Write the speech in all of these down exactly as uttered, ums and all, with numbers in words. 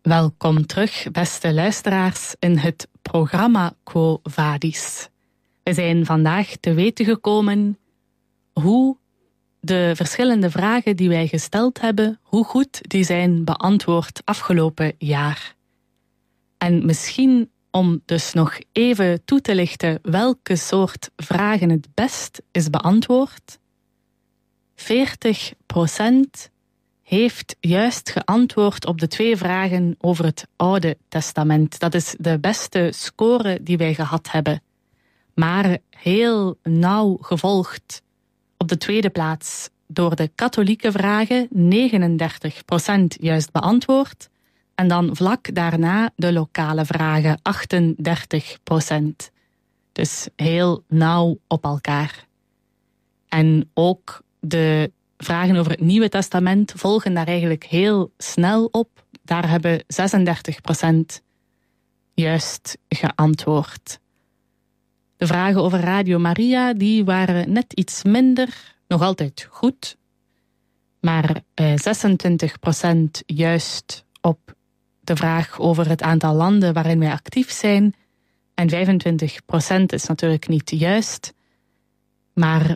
Welkom terug, beste luisteraars, in het programma Quo Vadis. We zijn vandaag te weten gekomen hoe de verschillende vragen die wij gesteld hebben, hoe goed die zijn beantwoord afgelopen jaar. En misschien om dus nog even toe te lichten welke soort vragen het best is beantwoord. veertig procent heeft juist geantwoord op de twee vragen over het Oude Testament. Dat is de beste score die wij gehad hebben. Maar heel nauw gevolgd op de tweede plaats door de katholieke vragen, negenendertig procent juist beantwoord. En dan vlak daarna de lokale vragen, achtendertig procent. Dus heel nauw op elkaar. En ook de vragen over het Nieuwe Testament volgen daar eigenlijk heel snel op. Daar hebben zesendertig procent juist geantwoord. De vragen over Radio Maria, die waren net iets minder, nog altijd goed. Maar eh, zesentwintig procent juist op de vraag over het aantal landen waarin wij actief zijn. En vijfentwintig procent is natuurlijk niet juist. Maar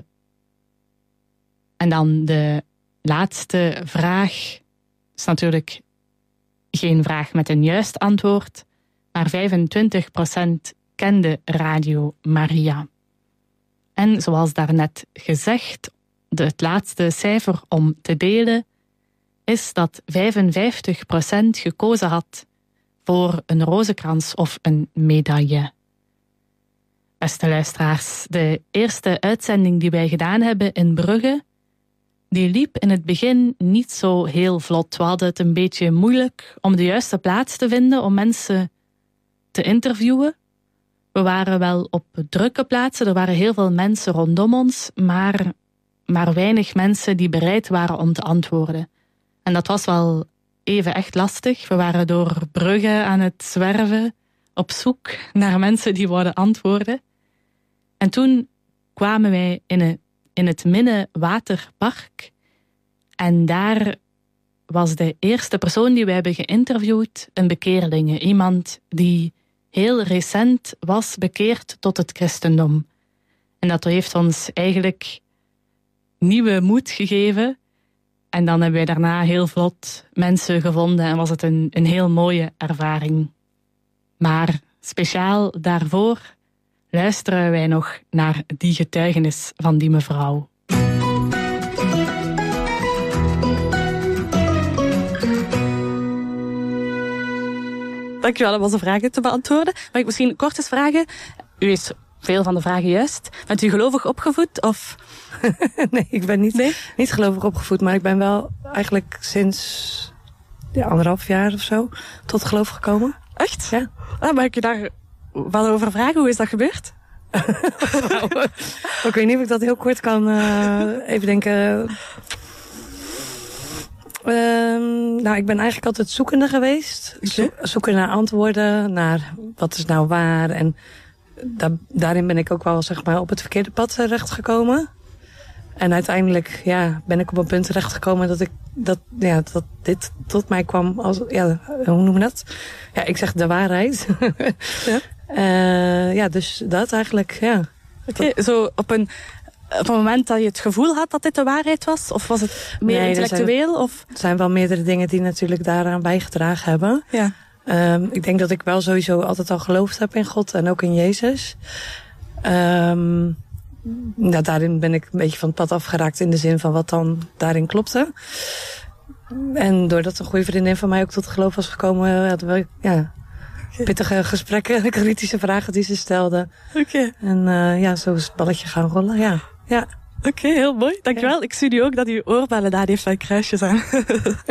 en dan de laatste vraag is natuurlijk geen vraag met een juist antwoord, maar vijfentwintig procent kende Radio Maria. En zoals daarnet gezegd, de, het laatste cijfer om te delen is dat vijfenvijftig procent gekozen had voor een rozenkrans of een medaille. Beste luisteraars, de eerste uitzending die wij gedaan hebben in Brugge, die liep in het begin niet zo heel vlot. We hadden het een beetje moeilijk om de juiste plaats te vinden om mensen te interviewen. We waren wel op drukke plaatsen, er waren heel veel mensen rondom ons, maar, maar weinig mensen die bereid waren om te antwoorden. En dat was wel even echt lastig. We waren door Brugge aan het zwerven, op zoek naar mensen die wouden antwoorden. En toen kwamen wij in een in het Minnewaterpark. En daar was de eerste persoon die we hebben geïnterviewd een bekeerlinge. Iemand die heel recent was bekeerd tot het christendom. En dat heeft ons eigenlijk nieuwe moed gegeven. En dan hebben wij daarna heel vlot mensen gevonden en was het een, een heel mooie ervaring. Maar speciaal daarvoor luisteren wij nog naar die getuigenis van die mevrouw. Dankjewel om onze vragen te beantwoorden. Mag ik misschien kort eens vragen? U is veel van de vragen juist. Bent u gelovig opgevoed? Of? Nee, ik ben niet, nee? niet gelovig opgevoed, maar ik ben wel eigenlijk sinds ja, anderhalf jaar of zo tot geloof gekomen. Echt? Ja. Ah, mag ik je daar wat over vragen? Hoe is dat gebeurd? Ik weet niet of ik dat heel kort kan uh, even denken. Uh, nou, ik ben eigenlijk altijd zoekende geweest. Zo- zoeken naar antwoorden, naar wat is nou waar. En da- daarin ben ik ook wel zeg maar op het verkeerde pad terechtgekomen. En uiteindelijk ja, ben ik op een punt terechtgekomen dat ik dat, ja, dat dit tot mij kwam als, ja, hoe noem je dat? Ja, ik zeg de waarheid. Ja. Uh, ja, dus dat eigenlijk, ja. Oké, okay, zo op een, op een moment dat je het gevoel had dat dit de waarheid was? Of was het meer nee, intellectueel? Er zijn, of? Er zijn wel meerdere dingen die natuurlijk daaraan bijgedragen hebben. Ja. Um, ik denk dat ik wel sowieso altijd al geloofd heb in God en ook in Jezus. Um, nou, daarin ben ik een beetje van het pad afgeraakt in de zin van wat dan daarin klopte. En doordat een goede vriendin van mij ook tot geloof was gekomen, hadden we ja, pittige gesprekken, kritische vragen die ze stelde. Oké. Okay. En uh, ja, zo is het balletje gaan rollen, ja. ja. Oké, okay, heel mooi. Dankjewel. Ja. Ik zie nu ook dat uw oorbellen daar heeft van kruisjes aan.